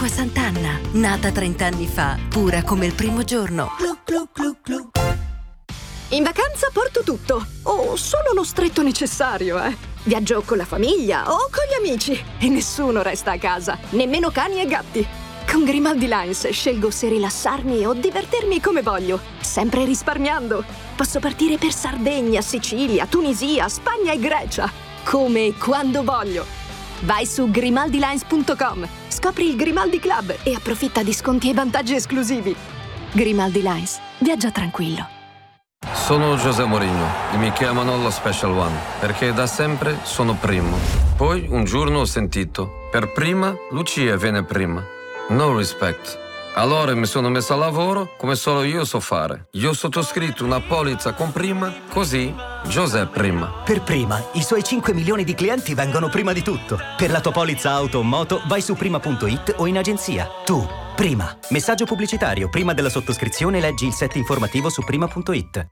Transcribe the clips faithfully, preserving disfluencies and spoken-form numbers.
Acqua Sant'Anna, nata trent'anni fa, pura come il primo giorno. Glu, glu, glu, glu. In vacanza porto tutto, o solo lo stretto necessario, eh. Viaggio con la famiglia o con gli amici e nessuno resta a casa, nemmeno cani e gatti. Con Grimaldi Lines scelgo se rilassarmi o divertirmi come voglio, sempre risparmiando. Posso partire per Sardegna, Sicilia, Tunisia, Spagna e Grecia, come e quando voglio. Vai su grimaldi lines punto com, scopri il Grimaldi Club e approfitta di sconti e vantaggi esclusivi. Grimaldi Lines, viaggia tranquillo. Sono José Mourinho e mi chiamano lo Special One perché da sempre sono primo. Poi un giorno ho sentito, per prima Lucia viene prima. No respect. Allora mi sono messo a lavoro come solo io so fare. Io ho sottoscritto una polizza con prima, così José prima. Per prima, i suoi cinque milioni di clienti vengono prima di tutto. Per la tua polizza auto o moto vai su prima punto it o in agenzia. Tu, prima. Messaggio pubblicitario. Prima della sottoscrizione leggi il set informativo su prima punto it.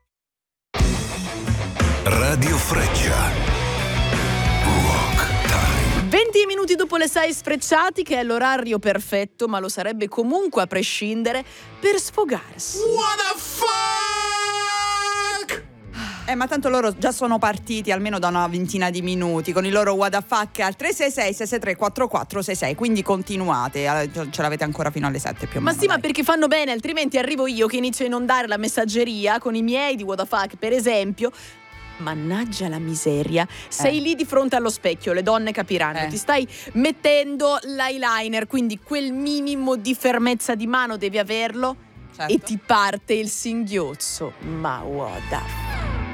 Radio Freccia. venti minuti dopo le sei sfrecciati, che è l'orario perfetto, ma lo sarebbe comunque a prescindere, per sfogarsi. What the fuck? Eh, ma tanto loro già sono partiti almeno da una ventina di minuti con il loro what the fuck al tre sei sei sei sei tre quattro quattro sei sei, quindi continuate, ce l'avete ancora fino alle sette più o Ma meno. sì, dai. ma perché fanno bene, altrimenti arrivo io che inizio a inondare la messaggeria con i miei di what the fuck, per esempio. Mannaggia la miseria, sei Eh. lì di fronte allo specchio, le donne capiranno, Eh. ti stai mettendo l'eyeliner, quindi quel minimo di fermezza di mano devi averlo, Certo. e ti parte il singhiozzo. Ma what the